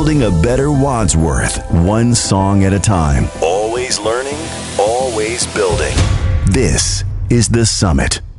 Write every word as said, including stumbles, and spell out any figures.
building a better Wadsworth, one song at a time. Always learning, always building. This is The Summit.